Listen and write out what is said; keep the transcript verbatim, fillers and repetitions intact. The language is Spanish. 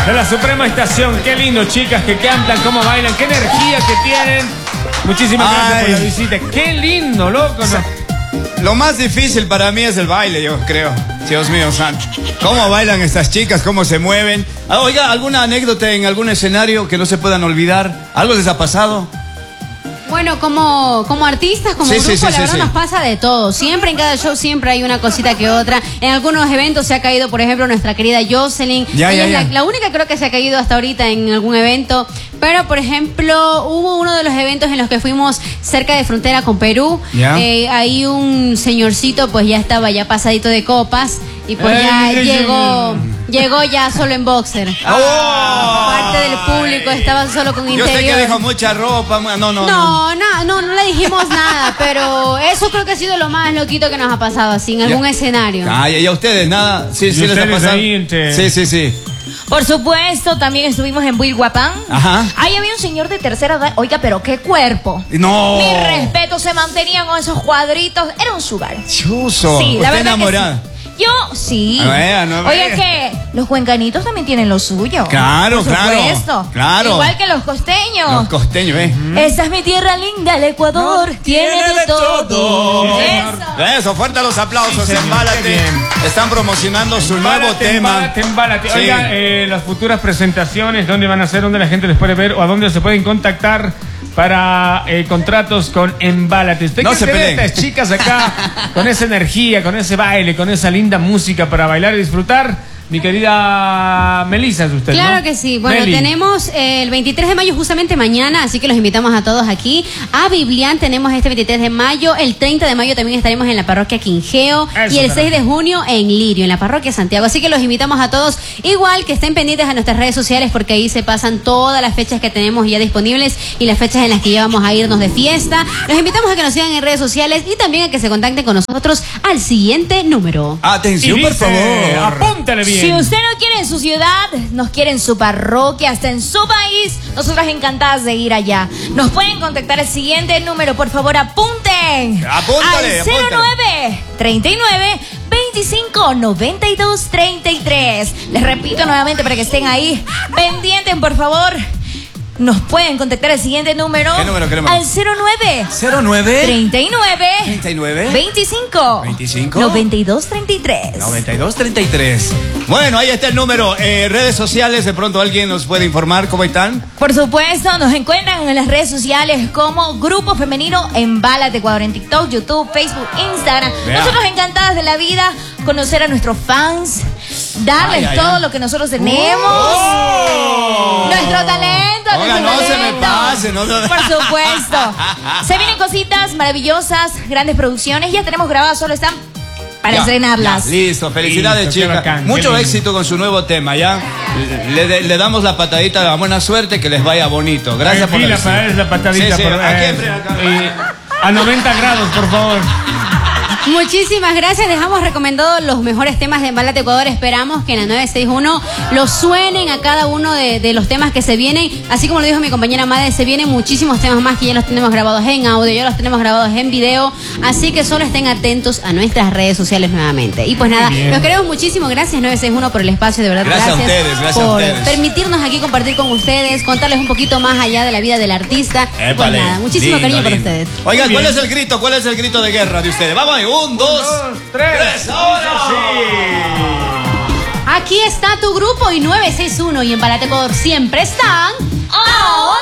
de la Suprema Estación. Qué lindo, chicas, que cantan, cómo bailan, qué energía que tienen. Muchísimas gracias Ay. por la visita. Qué lindo, loco. ¿No? Lo más difícil para mí es el baile, yo creo. Dios mío santo. ¿Cómo bailan estas chicas? ¿Cómo se mueven? Ah, oiga, ¿alguna anécdota en algún escenario que no se puedan olvidar? ¿Algo les ha pasado? Bueno, como, como artistas, como Sí, grupo, sí, sí, la sí, verdad sí. nos pasa de todo. Siempre en cada show siempre hay una cosita que otra. En algunos eventos se ha caído, por ejemplo, nuestra querida Jocelyn. Ya, Ella ya, es ya. La, la única creo que se ha caído hasta ahorita en algún evento. Pero, por ejemplo, hubo uno de los eventos en los que fuimos cerca de frontera con Perú. Ya. Eh, ahí un señorcito pues ya estaba ya pasadito de copas. Y pues Ay, ya ay, ay, llegó, ay. llegó ya solo en boxer. ¡Oh! Parte del público estaba solo con Yo interior. sé que dijo mucha ropa. mu- No, no, no. No, no, no, no le dijimos nada, pero eso creo que ha sido lo más loquito que nos ha pasado así en algún Ya. escenario. Ay, ¿y a ustedes nada? Sí, ¿Y sí les ha ustedes pasado. ahí entre- Sí, sí, sí. Por supuesto, también estuvimos en Builguapán. Ajá. Ahí había un señor de tercera edad. Oiga, pero qué cuerpo. No. Mi respeto, se mantenían con esos cuadritos. Era un sugar. Chuzo. Sí, la ¿Usted verdad enamorada? que sí. Yo, sí. A ver, no Oiga, ve. que los cuencanitos también tienen lo suyo. Claro, Por claro, supuesto. claro. Igual que los costeños. Los costeños, ¿eh? Esa es mi tierra linda, el Ecuador. tiene de todo. Eso. Eso, fuerte los aplausos. Sí, señor, Embálate. qué bien. Están promocionando su nuevo Embálate, tema. embálate, embálate. Sí. Oiga, eh, las futuras presentaciones, ¿dónde van a ser? ¿Dónde la gente les puede ver? ¿O a dónde se pueden contactar para eh, contratos con Embálate? ¿Usted No qué se ve peleen. estas chicas acá con esa energía, con ese baile, con esa linda música para bailar y disfrutar? Mi querida Melissa, es usted, Claro ¿no? que sí. Bueno, Meli. tenemos eh, el veintitrés de mayo justamente mañana, así que los invitamos a todos aquí. A Biblián tenemos este veintitrés de mayo. El treinta de mayo también estaremos en la parroquia Quingeo. Eso, y el carajo. seis de junio en Lirio, en la parroquia Santiago. Así que los invitamos a todos. Igual que estén pendientes a nuestras redes sociales porque ahí se pasan todas las fechas que tenemos ya disponibles y las fechas en las que ya vamos a irnos de fiesta. Los invitamos a que nos sigan en redes sociales y también a que se contacten con nosotros al siguiente número. Y Atención, por dice, favor. apúntale bien. Si usted no quiere en su ciudad, nos quiere en su parroquia, hasta en su país, nosotras encantadas de ir allá. Nos pueden contactar al siguiente número, por favor, apunten. Apúntale, Al cero apúntale. nueve treinta y nueve veinticinco noventa y dos treinta y tres. Les repito nuevamente para que estén ahí pendientes, por favor. Nos pueden contactar al siguiente número. ¿Qué número queremos? Al cero nueve cero nueve treinta y nueve treinta y nueve veinticinco veinticinco noventa y dos treinta y tres. noventa y dos treinta y tres. Bueno, ahí está el número. Eh, redes sociales, de pronto alguien nos puede informar cómo están. Por supuesto, nos encuentran en las redes sociales como Grupo Femenino Embálate Ecuador en TikTok, YouTube, Facebook, Instagram. Vea. Nosotros encantadas de la vida, conocer a nuestros fans, darles Ay, ay, todo ay. lo que nosotros tenemos, ¡Oh! nuestro talento, Oiga, nuestro no se me talento. pase, no, no. Por supuesto. Se vienen cositas maravillosas, grandes producciones, ya tenemos grabadas, solo están para Ya, estrenarlas. ya, listo, felicidades, Listo, qué chicas. bacán, qué Mucho lindo. éxito con su nuevo tema, ¿ya? Le, le- le damos la patadita de la buena suerte, que les vaya bonito. Gracias por la Tranquila, visita. para él la patadita. Sí, sí, por- aquí eh, enfrente, acá. eh, a noventa grados, por favor. Muchísimas gracias. Dejamos recomendados los mejores temas de Embálate Ecuador. Esperamos que en la nueve seis uno los suenen a cada uno de, de los temas que se vienen. Así como lo dijo mi compañera Made, se vienen muchísimos temas más que ya los tenemos grabados en audio, ya los tenemos grabados en video. Así que solo estén atentos a nuestras redes sociales nuevamente. Y pues nada, bien. los queremos muchísimo. Gracias nueve seis uno por el espacio, de verdad. Gracias a ustedes, gracias a por ustedes. permitirnos aquí compartir con ustedes, contarles un poquito más allá de la vida del artista. Y pues Épale, nada, muchísimo lindo, cariño para lindo. ustedes. Oigan, Muy ¿cuál bien. es el grito? ¿Cuál es el grito de guerra de ustedes? Vamos ahí, un, dos, tres. ahora. Aquí está tu grupo y nueve seis uno y Embálate Ecuador siempre están. ¡Oh!